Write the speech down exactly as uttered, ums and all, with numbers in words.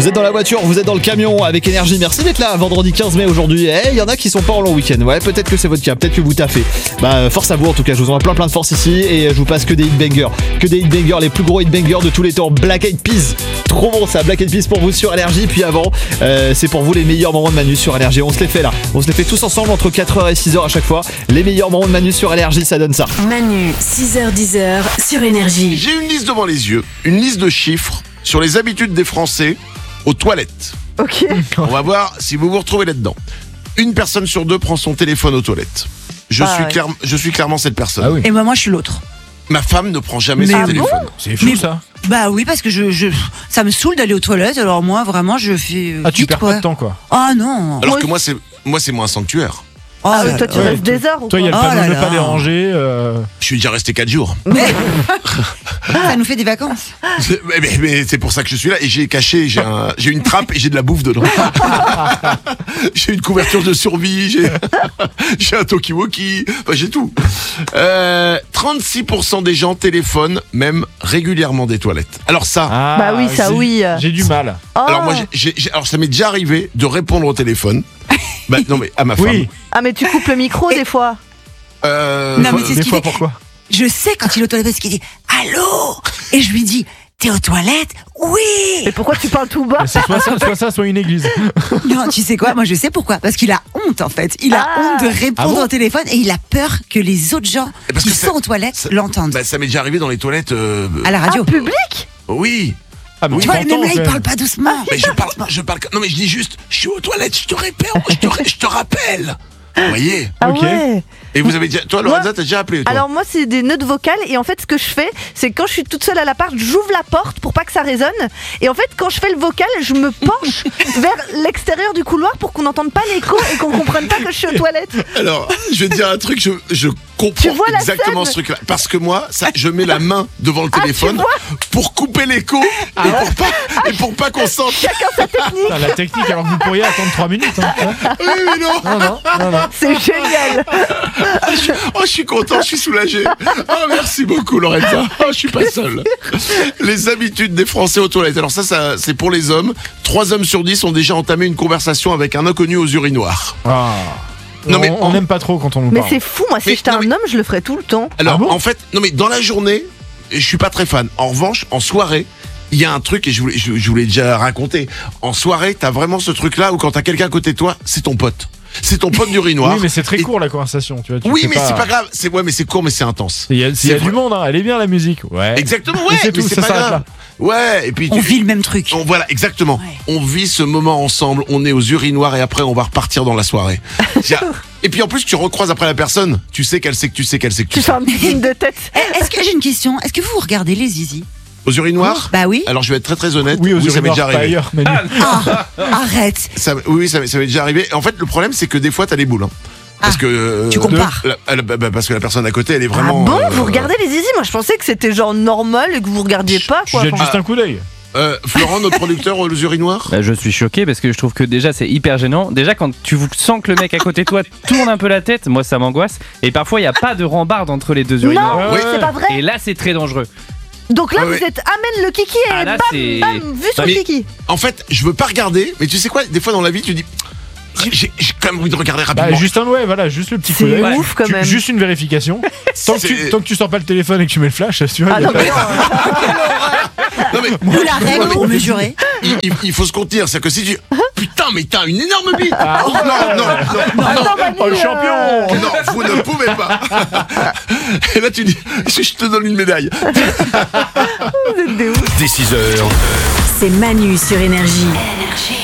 Vous êtes dans la voiture, vous êtes dans le camion avec Énergie. Merci d'être là, vendredi quinze mai aujourd'hui. Eh, il y en a qui sont pas en long week-end. Ouais, peut-être que c'est votre cas, peut-être que vous taffez. Bah, force à vous en tout cas. Je vous envoie plein plein de force ici et je vous passe que des hitbangers. Que des hitbangers, les plus gros hitbangers de tous les temps. Black Eyed Peas. Trop bon ça, Black Eyed Peas pour vous sur Énergie. Puis avant, euh, c'est pour vous les meilleurs moments de Manu sur Énergie. On se les fait là. On se les fait tous ensemble entre quatre heures et six heures à chaque fois. Les meilleurs moments de Manu sur Énergie, ça donne ça. Manu, six heures dix heures sur Énergie. J'ai une liste devant les yeux, une liste de chiffres sur les habitudes des Français aux toilettes. Ok. On va voir si vous vous retrouvez là-dedans. Une personne sur deux prend son téléphone aux toilettes. Je, Ah suis, ouais. clair, je suis clairement cette personne. Ah oui. Et moi, moi, je suis l'autre. Ma femme ne prend jamais Mais son ah téléphone. C'est fou Mais- ça. Bah oui, parce que je, je, ça me saoule d'aller aux toilettes. Alors moi, vraiment, je fais. euh, Ah, tu vite, perds quoi. pas de temps quoi. Ah non. Alors Moi que moi, c'est moi, c'est moins sanctuaire. Oh Ah là oui, toi tu là. Ouais, restes des heures ou Toi, il y a le quoi Oh fameux là ne là. pas déranger. euh, Je suis déjà resté quatre jours. Ça nous fait des vacances. C'est- mais, mais- mais c'est pour ça que je suis là. Et j'ai caché, j'ai un, j'ai une trappe et j'ai de la bouffe dedans. J'ai une couverture de survie, j'ai, j'ai un talkie-walkie, enfin, j'ai tout. Euh, trente-six pour cent des gens téléphonent même régulièrement des toilettes. Alors ça, ah, Bah oui, ça j'ai- oui. J'ai du mal. Oh. alors moi, j'ai, j'ai- j'ai- alors ça m'est déjà arrivé de répondre au téléphone. Bah, non mais à ma femme. Oui. Ah mais tu coupes le micro des fois. Euh, Non, mais c'est ce Des qu'il fois, fait. pourquoi? Je sais quand il est aux toilettes parce qu'il dit allô. Et je lui dis t'es aux toilettes? Oui. Mais pourquoi tu parles tout bas? C'est soit ça, soit ça, soit une église. Non, tu sais quoi? Moi, je sais pourquoi. Parce qu'il a honte en fait. Il a Ah. honte de répondre Ah bon au téléphone et il a peur que les autres gens Et parce qui que ça- sont aux toilettes ça- l'entendent. bah, ça m'est déjà arrivé dans les toilettes. euh, À la radio. Ah, public? oui. Ah, mais Tu tu vois, t'entends, même là, il quand parle même. pas doucement. Mais je parle, je parle. Non mais je dis juste, je suis aux toilettes, je te répète, je te, je te rappelle. Vous voyez. Ah Ok. ouais. Et vous avez déjà, toi Lorenza, t'as déjà appelé toi? Alors moi c'est des notes vocales et en fait ce que je fais c'est quand je suis toute seule à l'appart j'ouvre la porte pour pas que ça résonne et en fait quand je fais le vocal je me penche vers l'extérieur du couloir pour qu'on n'entende pas l'écho et qu'on comprenne pas que je suis aux toilettes. Alors, je vais te dire un truc, je, je Tu comprends vois la exactement scène ce truc-là. Parce que moi, ça, je mets la main devant le Ah, tu téléphone vois pour couper l'écho et, pour pas, et pour pas qu'on sente. Chacun sa technique, Putain, la technique, alors que vous pourriez attendre trois minutes. Hein. Oui, mais non. Non, non, non, non. c'est génial. Je suis- oh, je suis content, je suis soulagé. Oh, merci beaucoup, Lorenza. Oh, je suis pas seul. Les habitudes des Français aux toilettes. Alors ça, ça c'est pour les hommes. Trois hommes sur dix ont déjà entamé une conversation avec un inconnu aux urinoirs. Ah. Non, mais on en- n'aime pas trop quand on nous Mais parle. c'est fou, moi si Mais j'étais non, un mais- homme je le ferais tout le temps. Alors, Ah bon en fait, non mais dans la journée, je suis pas très fan. En revanche, en soirée, il y a un truc et je vous, l'ai- je, je vous l'ai déjà raconté. En soirée, t'as vraiment ce truc-là où quand t'as quelqu'un à côté de toi, c'est ton pote. C'est ton pote d'urinoir. Oui, mais c'est très Et- court la conversation. Tu vois, tu Oui, fais mais c'est pas grave. C'est ouais, mais c'est court, mais c'est intense. Il y a, il y C'est a du vrai. monde, hein. Elle est bien la musique. Ouais. Exactement. Et Ouais, c'est mais tout, c'est ça pas s'arrête grave. Ouais, et puis On tu- vit le même truc. on- voilà, exactement. Ouais. On vit ce moment ensemble. On est aux urinoirs et après on va repartir dans la soirée. Tiens. Et puis en plus, tu recroises après la personne. Tu sais qu'elle sait que tu sais qu'elle sait que tu Tu sais. fais un petit signe de tête. Eh, Est-ce que j'ai une question? Est-ce que vous regardez les zizi? Aux urinoirs. Bah oui. Alors je vais être très très honnête. Oui, aux ça m'est urinoirs, déjà pas arrivé. ailleurs. Mais Ah, arrête. Ça, oui, oui, ça, m'est- ça m'est déjà arrivé. En fait, le problème, c'est que des fois, t'as les boules. Hein. Parce Ah, que euh, tu compares. la- elle- bah, bah, parce que la personne à côté, elle est Ah vraiment. bon, euh, vous regardez les zizi? Moi je pensais que c'était genre normal et que vous regardiez pas tu quoi. jettes Enfin, juste un coup d'œil. euh, Florent, notre producteur aux urinoirs. Bah, je suis choqué parce que je trouve que déjà c'est hyper gênant. Déjà quand tu sens que le mec à côté de toi tourne un peu la tête, moi ça m'angoisse. Et parfois il n'y a pas de rambarde entre les deux urinoirs. non, Ouais, c'est ouais. pas vrai. Et là c'est très dangereux. Donc là Ouais, vous ouais. êtes amène le kiki et Ah, là, bam c'est- bam vu sur Mais- le kiki. En fait, je veux pas regarder, mais tu sais quoi, des fois dans la vie, tu dis. J'ai j'ai quand même envie de regarder rapidement. Bah, juste un ouais, voilà, juste le petit coup C'est d'œil. ouf, quand Tu- même. Juste une vérification. Tant que, C'est- tu, tant que tu sors pas le téléphone et que tu mets le flash, tu vois. Ah y a non pas- mais non. Non, mais, Ou la règle pour mesurer. il, il- il faut se contenir. C'est que si tu. Putain, mais t'as une énorme bite. Ah. Oh, non, non, non. Attends, Manu, Oh le euh, champion. Non, vous ne pouvez pas. Et là, tu dis, je te donne une médaille. Vous êtes des ouf. Dès six heures. C'est Manu sur Énergie.